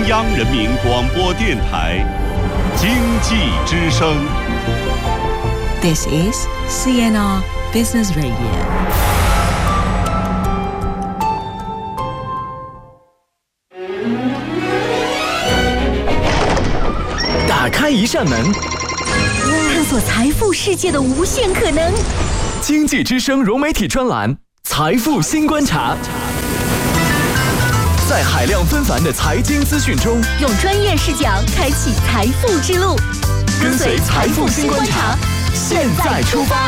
央人民广播电台经济之声。 This is CNR Business Radio. 打开一扇门， 探索财富世界的无限可能。 经济之声融媒体专栏《财富新观察》，在海量纷繁的财经资讯中， 用专业视角开启财富之路。 跟随财富新观察，现在出发。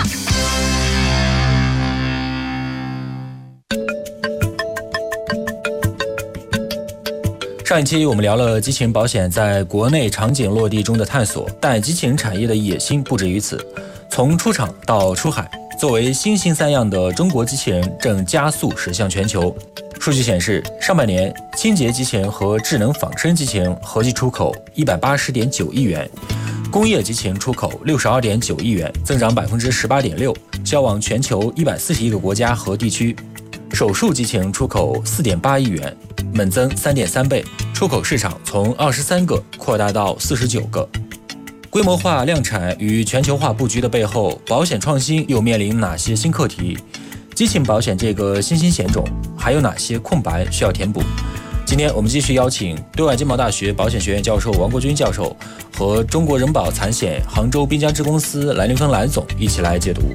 上一期我们聊了机器人保险在国内场景落地中的探索，但机器人产业的野心不止于此。从出厂到出海，作为新兴三样的中国机器人正加速驶向全球。数据显示，上半年清洁机器人和智能仿生机器人合计出口180.9亿元，工业机器人出口62.9亿元，增长18.6%，销往全球141个国家和地区。手术机器人出口4.8亿元，猛增3.3倍，出口市场从23个扩大到49个。规模化量产与全球化布局的背后，保险创新又面临哪些新课题？机器人保险这个新兴险种还有哪些空白需要填补？今天我们继续邀请对外经贸大学保险学院教授王国军教授和中国人保残险杭州滨江支公司蓝凌峰蓝总一起来解读。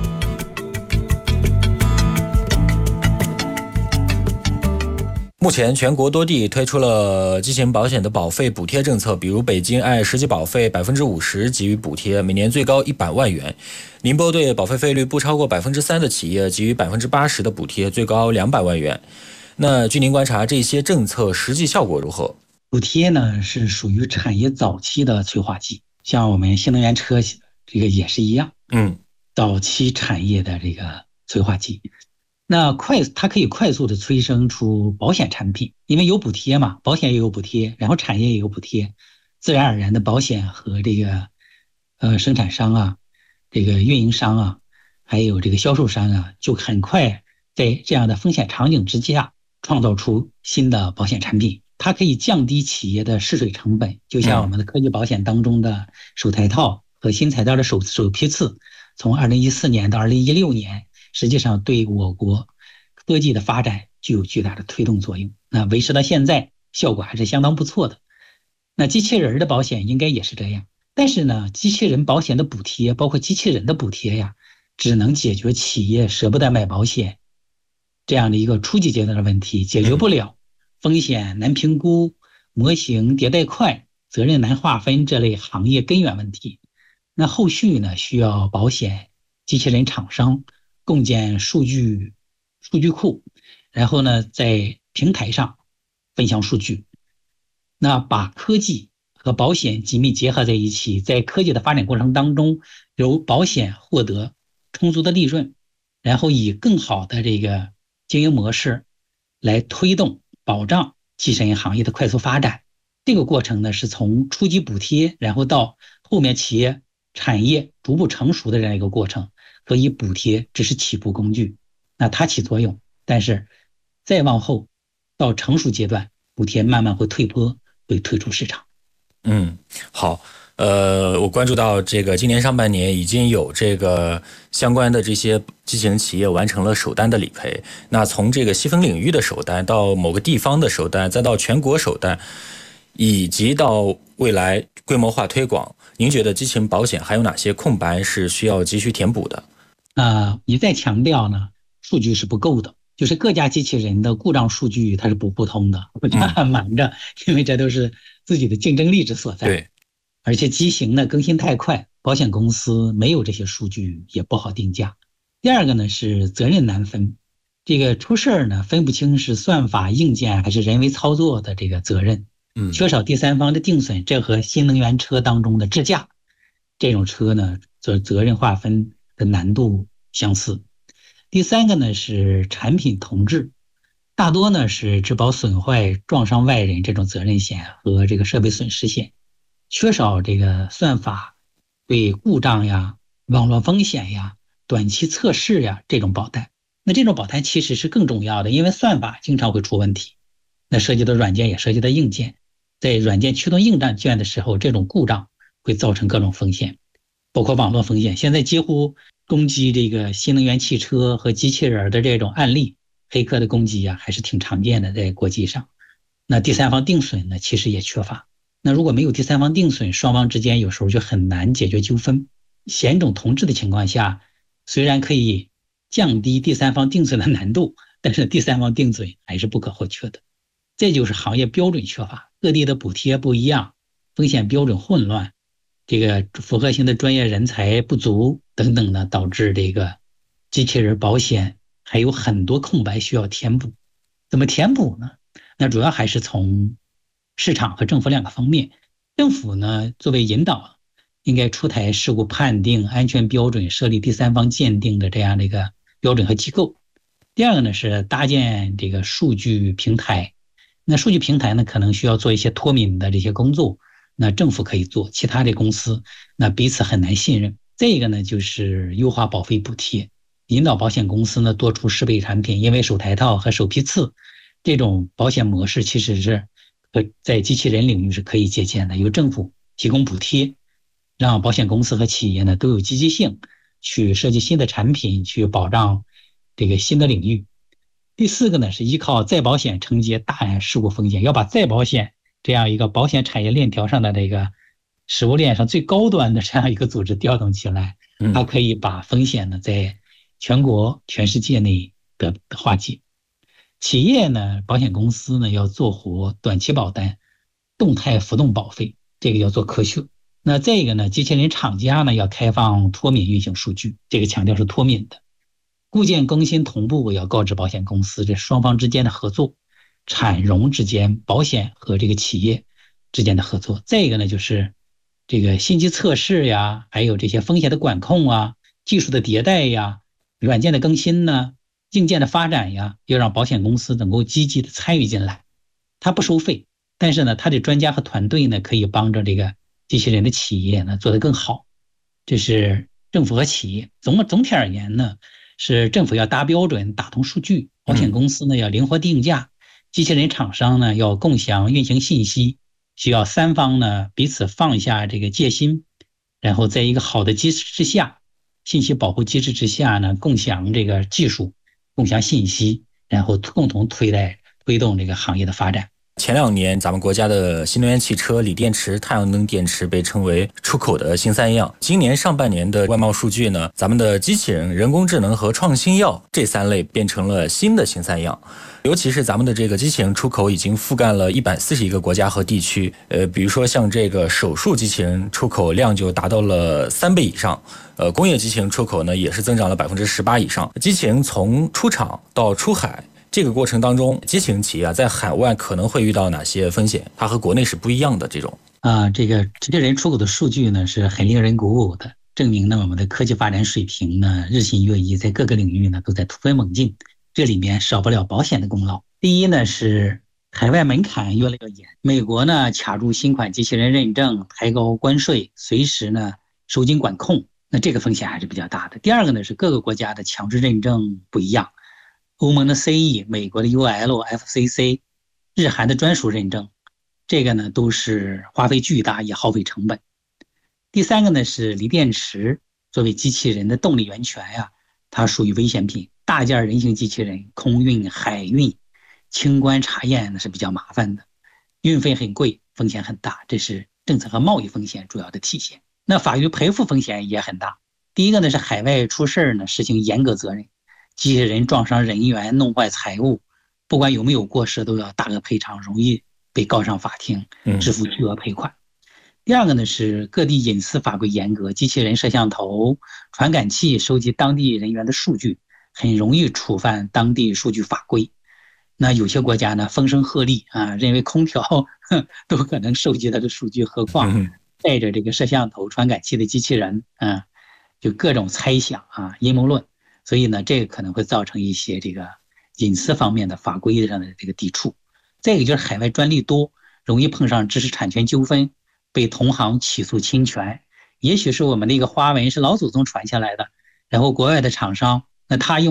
目前全国多地推出了机器人保险的保费补贴政策，比如北京按实际保费50%给予补贴，每年最高100万元；宁波对保费费率不超过3%的企业给予80%的补贴，最高200万元。那据您观察，这些政策实际效果如何？ 补贴呢是属于产业早期的催化剂，像我们新能源车这个也是一样，早期产业的这个催化剂。那它可以快速的催生出保险产品，因为有补贴嘛，保险也有补贴，然后产业也有补贴，自然而然的保险和这个生产商啊，这个运营商啊，还有这个销售商啊，就很快在这样的风险场景之下创造出新的保险产品。它可以降低企业的试水成本，就像我们的科技保险当中的首台套和新材料的首批次，从2014年到2016年。实际上对我国科技的发展具有巨大的推动作用，那维持到现在效果还是相当不错的。那机器人的保险应该也是这样，但是呢，机器人保险的补贴，包括机器人的补贴呀，只能解决企业舍不得买保险这样的一个初级阶段的问题，解决不了风险难评估、模型迭代快、责任难划分这类行业根源问题。那后续呢，需要保险机器人厂商共建数据库，然后呢，在平台上分享数据，那把科技和保险紧密结合在一起，在科技的发展过程当中，由保险获得充足的利润，然后以更好的这个经营模式来推动保障机器人行业的快速发展。这个过程呢，是从初级补贴，然后到后面企业产业逐步成熟的这样一个过程。所以补贴只是起步工具，那它起作用，但是再往后到成熟阶段，补贴慢慢会退坡，会退出市场。 好，我关注到这个今年上半年已经有这个相关的这些机器人企业完成了首单的理赔。那从这个细分领域的首单到某个地方的首单，再到全国首单，以及到未来规模化推广，您觉得机器人保险还有哪些空白是需要急需填补的？ 一再强调呢，数据是不够的，就是各家机器人的故障数据它是不互通的，我觉得很瞒着，因为这都是自己的竞争力之所在。 对， 而且机型呢更新太快，保险公司没有这些数据也不好定价。第二个呢是责任难分，这个出事儿呢分不清是算法硬件还是人为操作的这个责任，缺少第三方的定损，这和新能源车当中的智驾这种车呢责任划分的难度相似。第三个呢是产品同质，大多呢是质保损坏、撞伤外人这种责任险和这个设备损失险，缺少这个算法对故障呀、网络风险呀、短期测试呀这种保单。那这种保单其实是更重要的，因为算法经常会出问题，那涉及到软件也涉及到硬件， 在软件驱动硬件的时候，这种故障会造成各种风险，包括网络风险。现在几乎攻击这个新能源汽车和机器人的这种案例，黑客的攻击还是挺常见的，在国际上。那第三方定损呢，其实也缺乏。那如果没有第三方定损，双方之间有时候就很难解决纠纷。险种同质的情况下，虽然可以降低第三方定损的难度，但是第三方定损还是不可或缺的。这就是行业标准缺乏，各地的补贴不一样，风险标准混乱，这个复合型的专业人才不足等等呢，导致这个机器人保险还有很多空白需要填补。怎么填补呢？那主要还是从市场和政府两个方面。政府呢，作为引导，应该出台事故判定、安全标准，设立第三方鉴定的这样的一个标准和机构。第二个呢，是搭建这个数据平台。那数据平台呢，可能需要做一些脱敏的这些工作，那政府可以做，其他的公司那彼此很难信任。这个呢，就是优化保费补贴，引导保险公司呢多出适配产品，因为首台套和首批次这种保险模式其实是在机器人领域是可以借鉴的，由政府提供补贴，让保险公司和企业呢都有积极性去设计新的产品，去保障这个新的领域。第四个呢，是依靠再保险承接大案事故风险，要把再保险这样一个保险产业链条上的这个食物链上最高端的这样一个组织调动起来，它可以把风险呢在全国全世界内的化解。企业呢，保险公司呢要做活短期保单、动态浮动保费，这个要做科学。那这个呢，机器人厂家呢要开放脱敏运行数据，这个强调是脱敏的。固件更新同步，我要告知保险公司，这双方之间的合作，产融之间，保险和这个企业之间的合作。这个呢，就是这个信息测试呀，还有这些风险的管控啊，技术的迭代呀，软件的更新呢，硬件的发展呀，要让保险公司能够积极的参与进来。它不收费，但是呢，它的专家和团队呢，可以帮着这个机器人的企业呢做得更好。这是政府和企业。总体而言呢，是政府要搭标准、打通数据，保险公司呢要灵活定价，机器人厂商呢要共享运行信息，需要三方呢彼此放下这个戒心，然后在一个好的机制之下，信息保护机制之下呢，共享这个技术，共享信息，然后共同推动这个行业的发展。 前2年，咱们国家的新能源汽车、锂电池、太阳能电池被称为出口的新三样。今年上半年的外贸数据呢，咱们的机器人、人工智能和创新药这3类变成了新的新三样。尤其是咱们的这个机器人出口已经覆盖了141个国家和地区。比如说像这个手术机器人出口量就达到了3倍以上。工业机器人出口呢也是增长了18%以上。机器人从出厂到出海，这个过程当中，机器人企业在海外可能会遇到哪些风险？它和国内是不一样的这种。 这个机器人出口的数据呢是很令人鼓舞的，证明呢我们的科技发展水平呢日新月异，在各个领域呢都在突飞猛进。这里面少不了保险的功劳。第一呢是海外门槛越来越严，美国呢卡住新款机器人认证，抬高关税，随时呢收紧管控，那这个风险还是比较大的。第二个呢是各个国家的强制认证不一样。欧盟的 CE、美国的 UL、FCC、日韩的专属认证，这个呢都是花费巨大也耗费成本。第三个呢是锂电池作为机器人的动力源泉呀，它属于危险品，大件人形机器人空运、海运、清关查验呢是比较麻烦的，运费很贵，风险很大，这是政策和贸易风险主要的体现。那法律赔付风险也很大。第一个呢是海外出事呢实行严格责任。机器人撞伤人员、弄坏财物，不管有没有过失都要大额赔偿，容易被告上法庭，支付巨额赔款。第二个呢是各地隐私法规严格，机器人摄像头、传感器收集当地人员的数据，很容易触犯当地数据法规。那有些国家呢风声鹤唳认为空调都可能收集它的数据，何况带着这个摄像头、传感器的机器人就各种猜想阴谋论。所以呢，这个可能会造成一些这个隐私方面的法规上的这个抵触。再一个就是海外专利多，容易碰上知识产权纠纷，被同行起诉侵权。也许是我们的一个花纹是老祖宗传下来的，然后国外的厂商那他用了，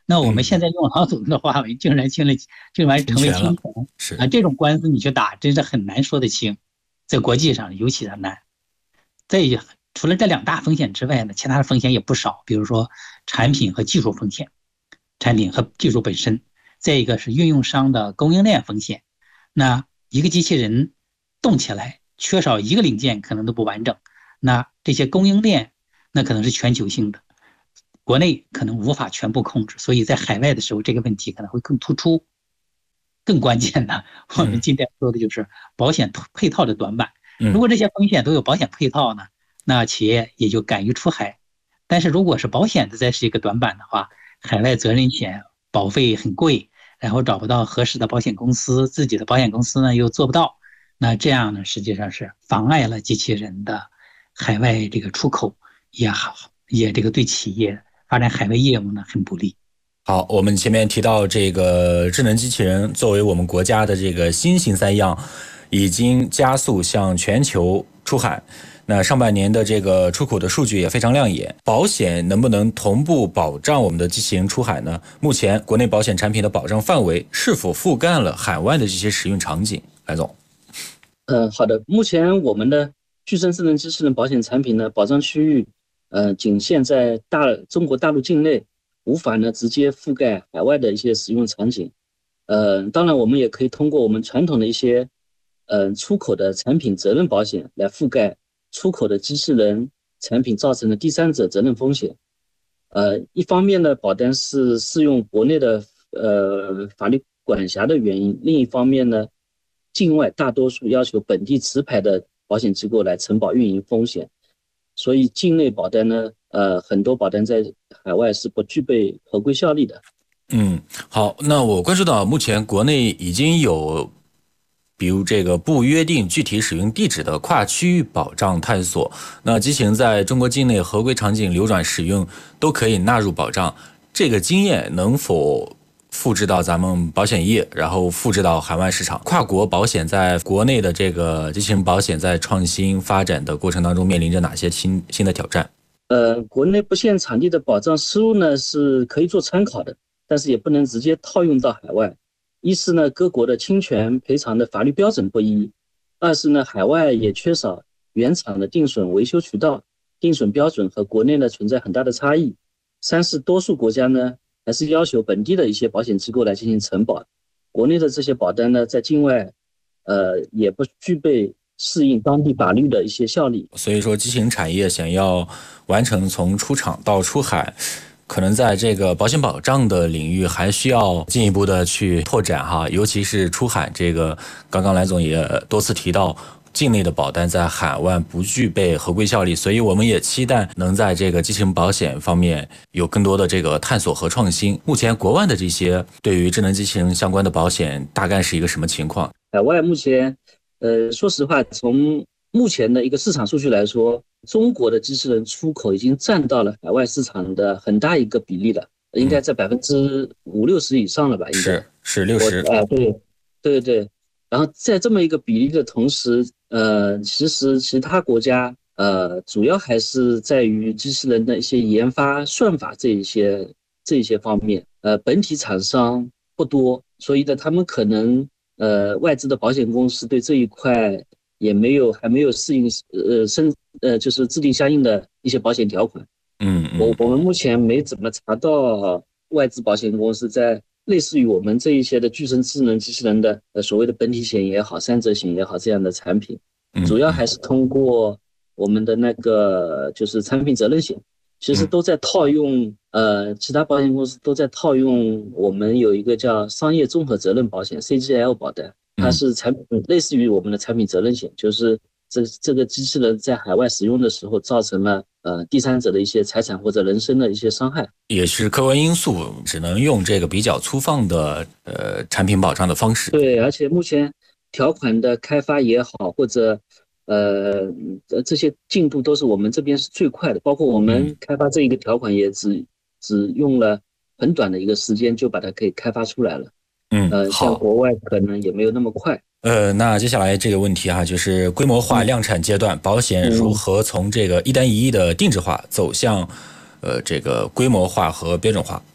那我们现在用老总的话，竟然成为侵权是啊！这种官司你去打，真是很难说得清，在国际上尤其的难。除了这2大风险之外呢，其他的风险也不少，比如说产品和技术风险，产品和技术本身，再一个是运用商的供应链风险。那一个机器人动起来，缺少一个零件可能都不完整，那这些供应链那可能是全球性的，国内可能无法全部控制，所以在海外的时候这个问题可能会更突出。更关键的，我们今天说的就是保险配套的短板。如果这些风险都有保险配套呢，那企业也就敢于出海。但是如果是保险的再是一个短板的话，海外责任险保费很贵，然后找不到合适的保险公司，自己的保险公司呢又做不到，那这样呢实际上是妨碍了机器人的海外这个出口也好，也这个对企业发展海外业务呢很不利。 好，我们前面提到这个智能机器人作为我们国家的这个新型3样，已经加速向全球出海。那上半年的这个出口的数据也非常亮眼，保险能不能同步保障我们的机器人出海呢？目前国内保险产品的保障范围是否覆盖了海外的这些使用场景？来总。 好的，目前我们的具身智能机器人保险产品呢，保障区域仅限在中国大陆境内，无法呢直接覆盖海外的一些使用场景。当然我们也可以通过我们传统的一些出口的产品责任保险来覆盖出口的机器人产品造成的第三者责任风险。一方面呢，保单是适用国内的法律管辖的原因，另一方面呢，境外大多数要求本地持牌的保险机构来承保运营风险，所以境内保单呢，很多保单在海外是不具备合规效力的。 好，那我关注到目前国内已经有比如这个不约定具体使用地址的跨区域保障探索，那机器人在中国境内合规场景流转使用都可以纳入保障，这个经验能否复制到咱们保险业，然后复制到海外市场？跨国保险在国内的这个机器人保险在创新发展的过程当中面临着哪些新的挑战？ 国内不限场地的保障思路呢是可以做参考的，但是也不能直接套用到海外。一是呢，各国的侵权赔偿的法律标准不一；二是呢，海外也缺少原厂的定损维修渠道，定损标准和国内呢存在很大的差异；三是多数国家呢还是要求本地的一些保险机构来进行承保，国内的这些保单呢在境外也不具备适应当地法律的一些效力。 所以说，机器人产业想要完成从出厂到出海，可能在这个保险保障的领域还需要进一步的去拓展哈，尤其是出海这个，刚刚来总也多次提到，境内的保单在海外不具备合规效力，所以我们也期待能在这个机器人保险方面有更多的这个探索和创新。目前国外的这些对于智能机器人相关的保险大概是一个什么情况？ 海外目前说实话，从目前的一个市场数据来说，中国的机器人出口已经占到了海外市场的很大一个比例了，应该在50%-60%以上了吧？应该是60%。 对。然后在这么一个比例的同时，其实其他国家主要还是在于机器人的一些研发算法这一些方面，本体厂商不多，所以呢，他们可能外资的保险公司对这一块还没有适应就是制定相应的一些保险条款。我们目前没怎么查到外资保险公司在类似于我们这一些的具身智能机器人的所谓的本体险也好、三者险也好这样的产品，主要还是通过我们的那个就是产品责任险，其实都在套用其他保险公司都在套用我们有一个叫商业综合责任保险 CGL 保单，它是产品类似于我们的产品责任险，就是这个机器人在海外使用的时候造成了第三者的一些财产或者人身的一些伤害， 也是客观因素，只能用这个比较粗放的产品保障的方式。 对，而且目前条款的开发也好，或者这些进度都是我们这边是最快的，包括我们开发这一个条款也只用了很短的一个时间就把它可以开发出来了。像国外可能也没有那么快。 那接下来这个问题哈，就是规模化量产阶段，保险如何从这个一单一益的定制化走向这个规模化和标准化？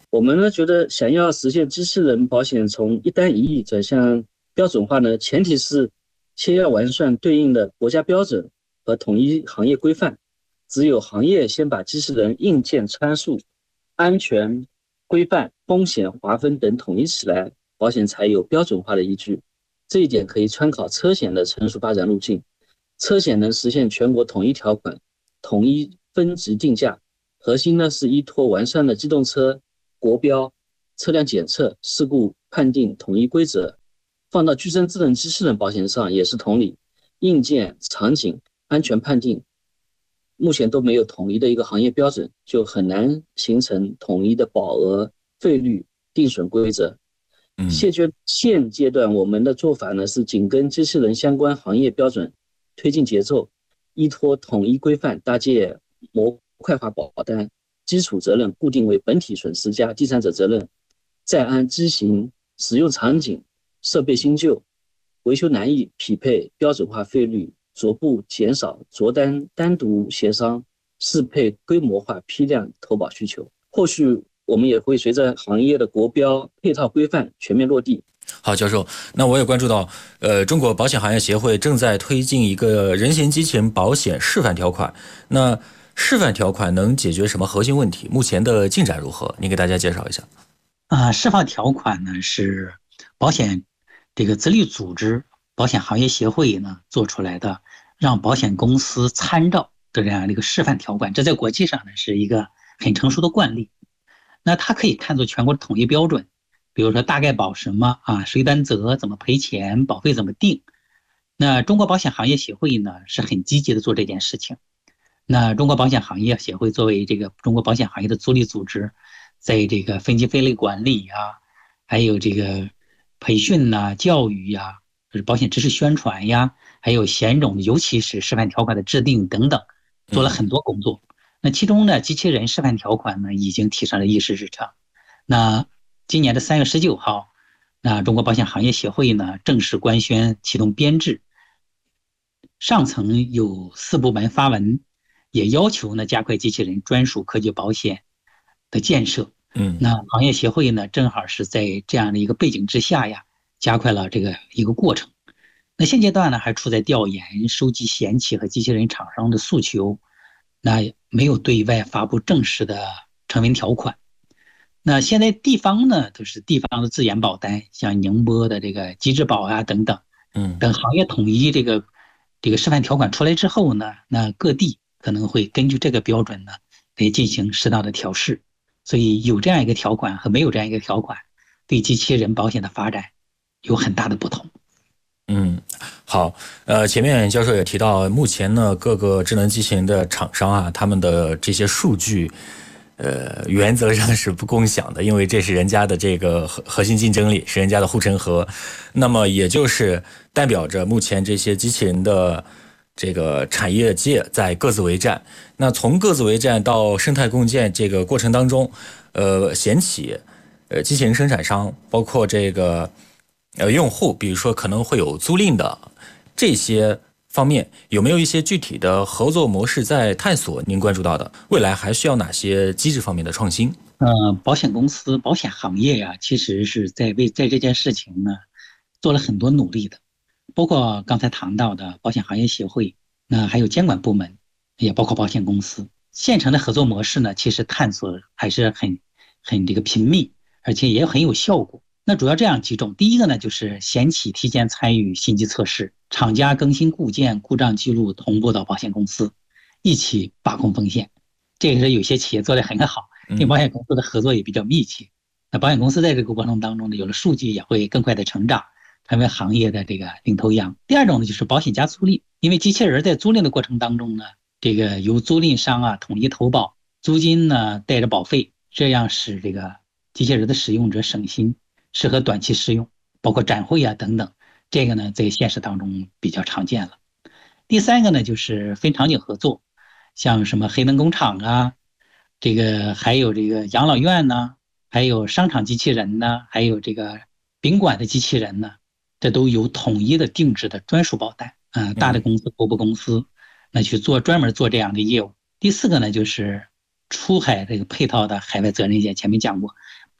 我们呢觉得想要实现机器人保险从一单一意转向标准化呢，前提是先要完善对应的国家标准和统一行业规范。只有行业先把机器人硬件参数、安全规范、风险划分等统一起来，保险才有标准化的依据。这一点可以参考车险的成熟发展路径。车险能实现全国统一条款、统一分级定价，核心呢是依托完善的机动车国标、车辆检测、事故判定统一规则。放到具身智能机器人保险上也是同理，硬件、场景、安全判定目前都没有统一的一个行业标准，就很难形成统一的保额、费率、定损规则。现阶段我们的做法呢是紧跟机器人相关行业标准推进节奏，依托统一规范搭建模块化保单，基础责任固定为本体损失加第三者责任，再按机型、使用场景、设备新旧、维修难易匹配标准化费率，逐步减少着单单独协商，适配规模化批量投保需求。后续我们也会随着行业的国标配套规范全面落地。 好，教授，那我也关注到，中国保险行业协会正在推进一个人形机器人保险示范条款。那示范条款能解决什么核心问题？目前的进展如何？您给大家介绍一下。 示范条款呢是保险这个自律组织保险行业协会呢做出来的，让保险公司参照的这样的一个示范条款。这在国际上呢是一个很成熟的惯例。那它可以看作全国统一标准，比如说大概保什么啊，谁担责，怎么赔钱，保费怎么定。那中国保险行业协会呢是很积极的做这件事情。那中国保险行业协会作为这个中国保险行业的租赁组织，在这个分级分类管理啊，还有这个培训呐、教育呀，就是保险知识宣传呀，还有险种，尤其是示范条款的制定等等，做了很多工作。那其中呢，机器人示范条款呢已经提上了议事日程。那今年的3月19号，那中国保险行业协会呢正式官宣启动编制，上层有4部门发文，也要求呢加快机器人专属科技保险的建设。那行业协会呢正好是在这样的一个背景之下呀，加快了这个一个过程。那现阶段呢还处在调研、收集险企和机器人厂商的诉求，那没有对外发布正式的成文条款。那现在地方呢都是地方的自研保单，像宁波的这个机智保啊等等，等行业统一这个示范条款出来之后呢，那各地可能会根据这个标准呢来进行适当的调试。所以有这样一个条款和没有这样一个条款，对机器人保险的发展有很大的不同。 好，前面教授也提到，目前呢各个智能机器人的厂商啊，他们的这些数据，原则上是不共享的，因为这是人家的这个核心竞争力，是人家的护城河。那么也就是代表着目前这些机器人的这个产业界在各自为战。那从各自为战到生态共建这个过程当中，险企、机器人生产商，包括这个用户，比如说可能会有租赁的这些方面，有没有一些具体的合作模式在探索？您关注到的，未来还需要哪些机制方面的创新？ 保险公司、保险行业呀，其实是在这件事情呢做了很多努力的，包括刚才谈到的保险行业协会，那还有监管部门，也包括保险公司。现成的合作模式呢，其实探索还是很这个频密，而且也很有效果。那主要这样几种，第一个呢就是险企提前参与信息测试，厂家更新固件、故障记录同步到保险公司，一起把控风险。这个是有些企业做得很好，跟保险公司的合作也比较密切。那保险公司在这个过程当中呢，有了数据也会更快的成长，成为行业的这个领头羊。第二种呢就是保险加租赁，因为机器人在租赁的过程当中呢，这个由租赁商啊统一投保，租金呢带着保费，这样使这个机器人的使用者省心，适合短期使用，包括展会啊等等。这个呢在现实当中比较常见了。第三个呢就是分场景合作，像什么黑灯工厂啊，这个还有这个养老院呢，还有商场机器人呢，还有这个宾馆的机器人呢，这都有统一的定制的专属保单大的公司、国有公司那去做专门做这样的业务。第四个呢就是出海这个配套的海外责任险，前面讲过，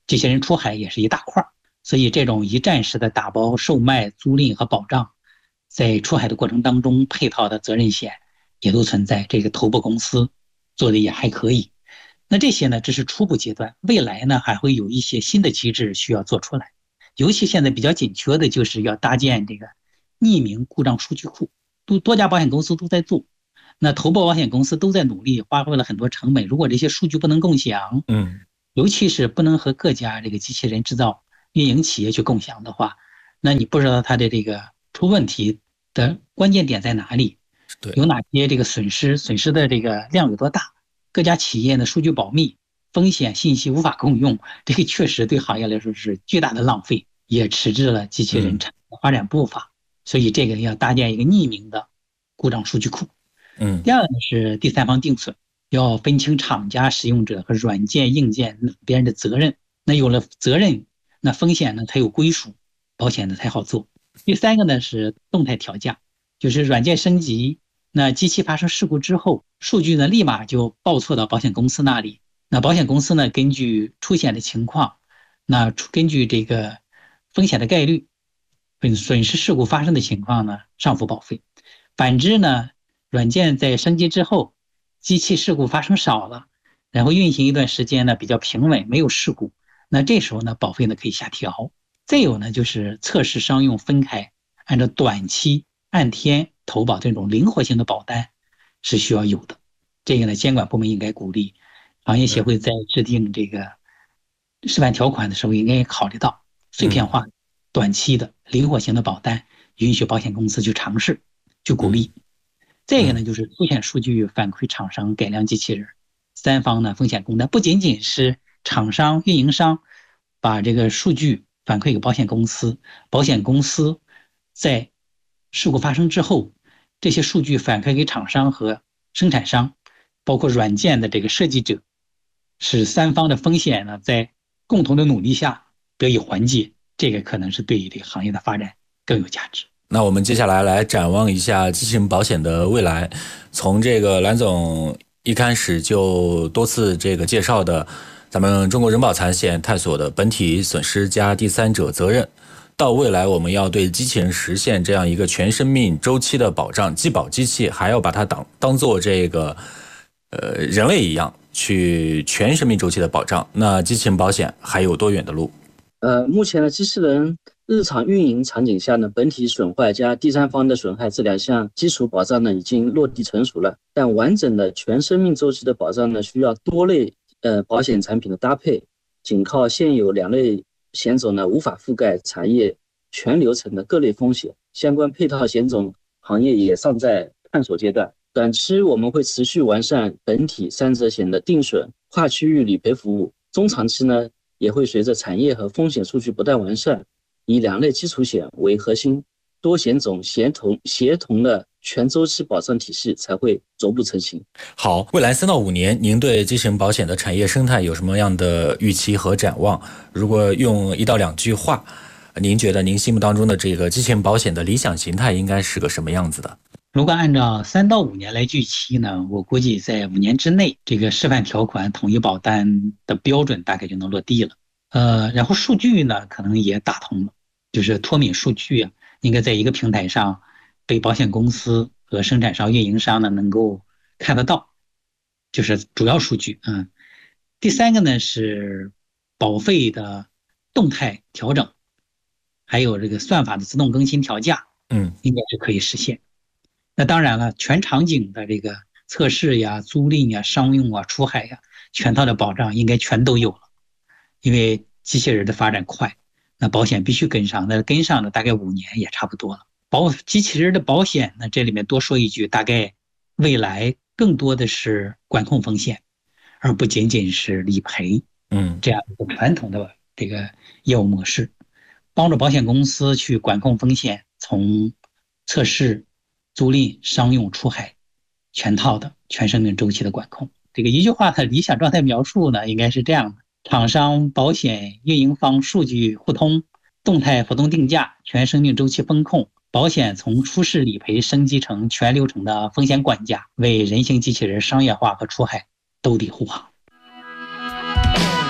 机器人出海也是一大块，所以这种一站式的打包、售卖、租赁和保障，在出海的过程当中配套的责任险也都存在，这个头部公司做的也还可以。那这些呢，这是初步阶段，未来呢还会有一些新的机制需要做出来，尤其现在比较紧缺的就是要搭建这个匿名故障数据库，多家保险公司都在做，那头部保险公司都在努力，花费了很多成本。如果这些数据不能共享，尤其是不能和各家这个机器人制造运营企业去共享的话，那你不知道它的这个出问题的关键点在哪里，有哪些这个损失的这个量有多大，各家企业的数据保密，风险信息无法共用，这个确实对行业来说是巨大的浪费，也迟滞了机器人产业的发展步伐。所以这个要搭建一个匿名的故障数据库。第二个是第三方定损，要分清厂家、使用者和软件、硬件两边的责任。那有了责任，那风险呢才有归属，保险呢才好做。第三个呢是动态调价，就是软件升级，那机器发生事故之后，数据呢立马就报错到保险公司那里。那保险公司呢根据出险的情况，那根据这个风险的概率、损失事故发生的情况呢上浮保费。反之呢，软件在升级之后，机器事故发生少了，然后运行一段时间呢比较平稳，没有事故，那这时候呢保费呢可以下调。再有呢就是测试商用分开，按照短期按天投保这种灵活性的保单是需要有的。这个呢监管部门应该鼓励，行业协会在制定这个示范条款的时候应该考虑到碎片化、短期的灵活型的保单，允许保险公司去尝试、去鼓励。这个呢就是出险数据反馈厂商改良机器人，三方呢风险共担，不仅仅是厂商、运营商把这个数据反馈给保险公司，保险公司在事故发生之后，这些数据反馈给厂商和生产商，包括软件的这个设计者，使三方的风险呢在共同的努力下得以缓解，这个可能是对这个行业的发展更有价值。 那我们接下来来展望一下机器人保险的未来。从这个蓝总一开始就多次这个介绍的咱们中国人保财险探索的本体损失加第三者责任，到未来我们要对机器人实现这样一个全生命周期的保障，既保机器还要把它当做这个人类一样去全生命周期的保障，那机器人保险还有多远的路？ 目前的机器人日常运营场景下呢，本体损坏加第三方的损害这两项基础保障呢已经落地成熟了，但完整的全生命周期的保障呢，需要多类保险产品的搭配，仅靠现有两类险种呢无法覆盖产业全流程的各类风险，相关配套险种行业也尚在探索阶段。短期我们会持续完善本体三者险的定损、跨区域理赔服务，中长期呢也会随着产业和风险数据不断完善，以两类基础险为核心，多险种协同的全周期保障体系才会逐步成型。 好，未来3到5年，您对机器人保险的产业生态有什么样的预期和展望？如果用1到2句话，您觉得您心目当中的这个机器人保险的理想形态应该是个什么样子的？ 如果按照3到5年来预期呢，我估计在5年之内，这个示范条款统一保单的标准大概就能落地了。然后数据呢可能也打通了，就是脱敏数据啊，应该在一个平台上被保险公司和生产商、运营商呢能够看得到，就是主要数据。第三个呢是保费的动态调整，还有这个算法的自动更新调价，应该是可以实现。那当然了，全场景的这个测试呀、租赁呀、商用啊、出海呀，全套的保障应该全都有了。因为机器人的发展快，那保险必须跟上，那跟上了大概5年也差不多了。机器人的保险呢，这里面多说一句，大概未来更多的是管控风险，而不仅仅是理赔，这样一个传统的这个业务模式，帮助保险公司去管控风险，从测试、租赁、商用、出海，全套的全生命周期的管控。这个一句话的理想状态描述呢，应该是这样的：厂商、保险、运营方数据互通，动态浮动定价，全生命周期风控，保险从初始理赔升级成全流程的风险管家，为人形机器人商业化和出海兜底护航。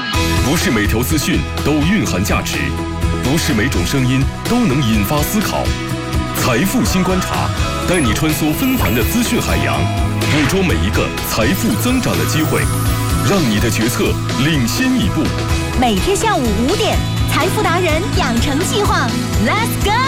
不是每条资讯都蕴含价值，不是每种声音都能引发思考。财富新观察，带你穿梭纷繁的资讯海洋，捕捉每一个财富增长的机会，让你的决策领先一步。 每天下午5点，财富达人养成计划 ，Let's go！